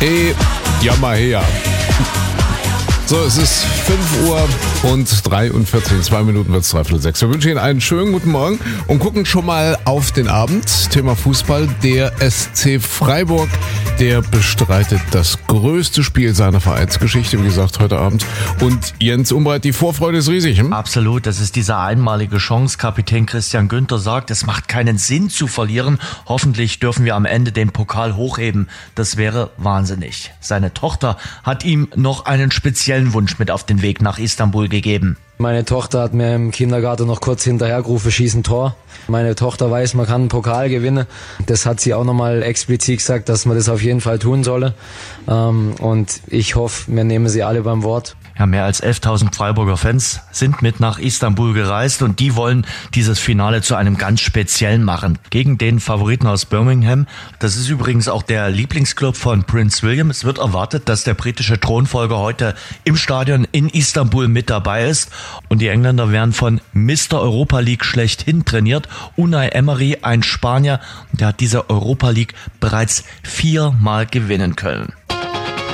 Ja, mal her. So, es ist 5 Uhr und 43, in 2 Minuten wird es 5:45. Wir wünschen Ihnen einen schönen guten Morgen und gucken schon mal auf den Abend. Thema Fußball. Der SC Freiburg, der bestreitet das größte Spiel seiner Vereinsgeschichte, wie gesagt, heute Abend. Und Jens Umbreit, die Vorfreude ist riesig. Absolut, das ist diese einmalige Chance. Kapitän Christian Günther sagt, es macht keinen Sinn zu verlieren. Hoffentlich dürfen wir am Ende den Pokal hochheben. Das wäre wahnsinnig. Seine Tochter hat ihm noch einen speziellen Wunsch mit auf den Weg nach Istanbul gegeben. Meine Tochter hat mir im Kindergarten noch kurz hinterhergerufen, schieß ein Tor. Meine Tochter weiß, man kann einen Pokal gewinnen. Das hat sie auch nochmal explizit gesagt, dass man das auf jeden Fall tun solle. Und ich hoffe, wir nehmen sie alle beim Wort. Ja, mehr als 11.000 Freiburger Fans sind mit nach Istanbul gereist und die wollen dieses Finale zu einem ganz speziellen machen. Gegen den Favoriten aus Birmingham. Das ist übrigens auch der Lieblingsclub von Prince William. Es wird erwartet, dass der britische Thronfolger heute im Stadion in Istanbul mit dabei ist. Und die Engländer werden von Mr. Europa League schlechthin trainiert. Unai Emery, ein Spanier, der hat diese Europa League bereits 4-mal gewinnen können.